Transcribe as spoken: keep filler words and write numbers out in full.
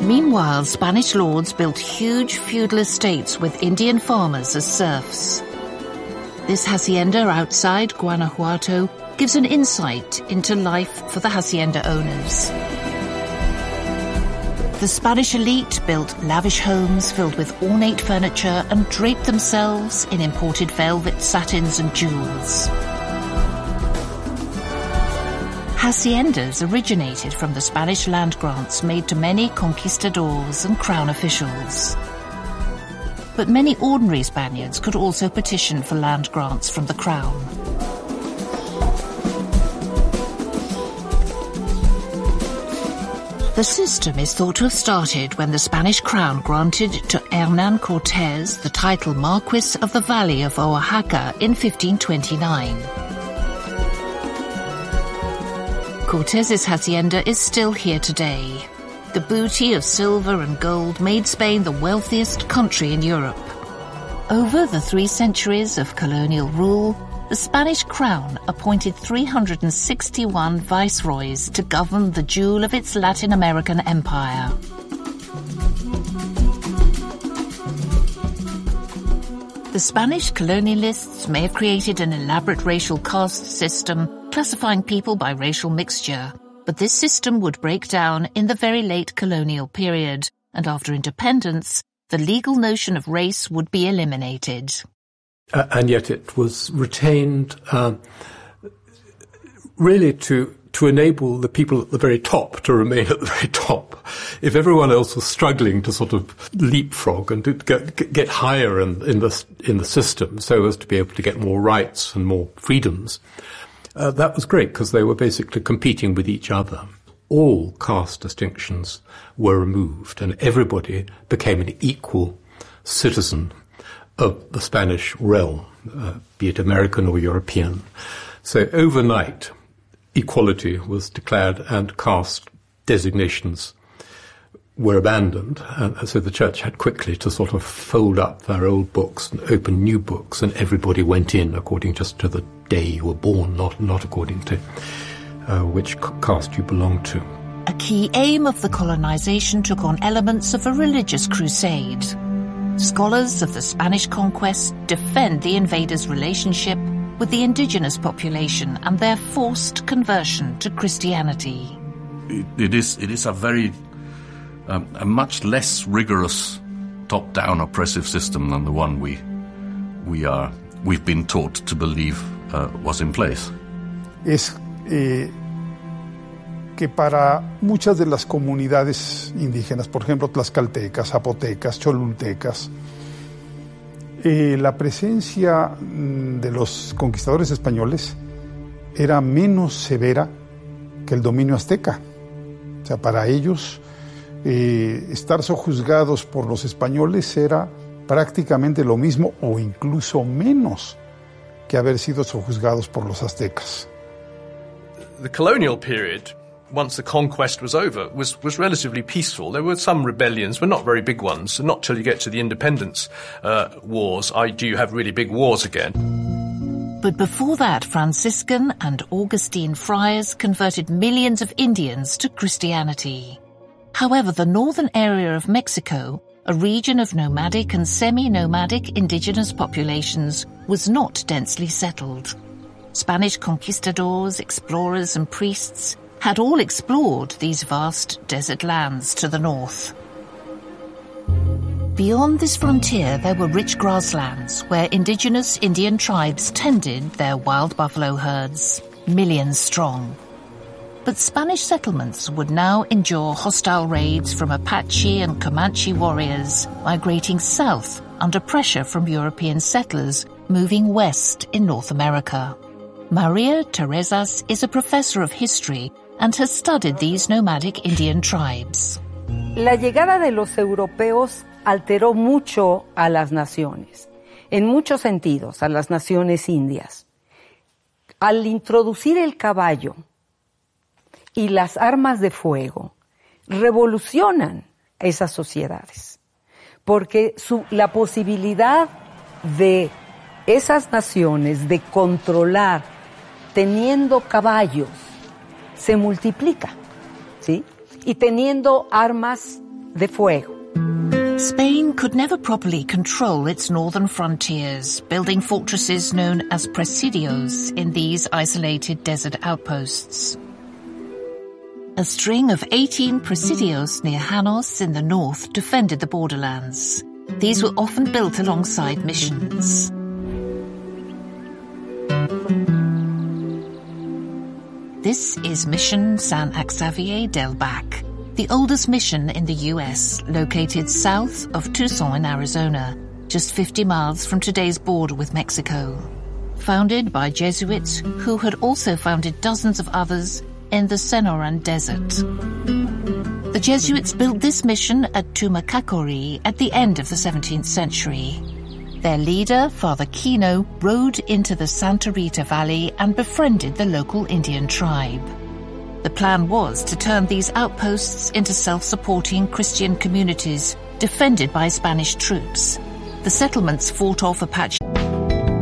Meanwhile, Spanish lords built huge feudal estates with Indian farmers as serfs. This hacienda outside Guanajuato gives an insight into life for the hacienda owners. The Spanish elite built lavish homes filled with ornate furniture and draped themselves in imported velvet, satins and jewels. Haciendas originated from the Spanish land grants made to many conquistadors and crown officials. But many ordinary Spaniards could also petition for land grants from the crown. The system is thought to have started when the Spanish crown granted to Hernán Cortés the title Marquis of the Valley of Oaxaca in fifteen twenty-nine. Cortés's hacienda is still here today. The booty of silver and gold made Spain the wealthiest country in Europe. Over the three centuries of colonial rule, the Spanish crown appointed three hundred sixty-one viceroys to govern the jewel of its Latin American empire. The Spanish colonialists may have created an elaborate racial caste system, classifying people by racial mixture, but this system would break down in the very late colonial period, and after independence, the legal notion of race would be eliminated. Uh, and yet it was retained um, really to to enable the people at the very top to remain at the very top. If everyone else was struggling to sort of leapfrog and to get, get higher in, in the in the system so as to be able to get more rights and more freedoms, uh, that was great because they were basically competing with each other. All caste distinctions were removed and everybody became an equal citizen of the Spanish realm, uh, be it American or European. So overnight, equality was declared and caste designations were abandoned. And so the church had quickly to sort of fold up their old books and open new books, and everybody went in according just to the day you were born, not, not according to uh, which caste you belonged to. A key aim of the colonization took on elements of a religious crusade. Scholars of the Spanish conquest defend the invaders' relationship with the indigenous population and their forced conversion to Christianity. It, it is it is a very um, a much less rigorous top-down oppressive system than the one we we are we've been taught to believe uh, was in place. Es eh, que para muchas de las comunidades indígenas, por ejemplo, tlaxcaltecas, zapotecas, cholultecas, eh, la presencia de los conquistadores españoles era menos severa que el dominio azteca. O sea, para ellos, eh, estar sojuzgados por los españoles era prácticamente lo mismo o incluso menos que haber sido sojuzgados por los aztecas. The colonial period, once the conquest was over, was, was relatively peaceful. There were some rebellions, but not very big ones. Not till you get to the independence uh, wars I, do you have really big wars again. But before that, Franciscan and Augustine friars converted millions of Indians to Christianity. However, the northern area of Mexico, a region of nomadic and semi-nomadic indigenous populations, was not densely settled. Spanish conquistadors, explorers and priests had all explored these vast desert lands to the north. Beyond this frontier, there were rich grasslands where indigenous Indian tribes tended their wild buffalo herds, millions strong. But Spanish settlements would now endure hostile raids from Apache and Comanche warriors migrating south under pressure from European settlers moving west in North America. Maria Terrazas is a professor of history and has studied these nomadic Indian tribes. La llegada de los europeos alteró mucho a las naciones, en muchos sentidos, a las naciones indias. Al introducir el caballo y las armas de fuego, revolucionan esas sociedades, porque su, la posibilidad de esas naciones de controlar teniendo caballos se multiplica, ¿sí? Y teniendo armas de fuego. Spain could never properly control its northern frontiers, building fortresses known as presidios in these isolated desert outposts. A string of eighteen presidios near Janos in the north defended the borderlands. These were often built alongside missions. This is Mission San Xavier del Bac, the oldest mission in the U S, located south of Tucson in Arizona, just fifty miles from today's border with Mexico. Founded by Jesuits who had also founded dozens of others in the Sonoran Desert. The Jesuits built this mission at Tumacacori at the end of the seventeenth century. Their leader, Father Kino, rode into the Santa Rita Valley and befriended the local Indian tribe. The plan was to turn these outposts into self-supporting Christian communities defended by Spanish troops. The settlements fought off Apache